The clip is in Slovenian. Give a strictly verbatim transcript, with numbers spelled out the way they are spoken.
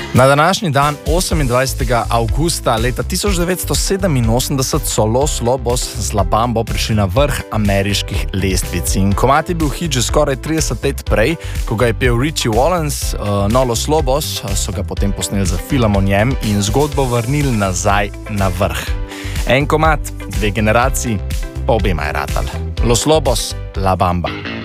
Na današnji dan, osemindvajsetega avgusta leta tisoč devetsto sedeminosemdeset, so Los Lobos z La Bambo prišli na vrh ameriških lestvic. In komad je bil hit že skoraj trideset let prej, ko ga je pel Richie Valens. No, Los Lobos so ga potem posneli za film o njem in zgodbo vrnili nazaj na vrh. En komad, dve generaciji, pa obema je ratal. Los Lobos, La Bamba.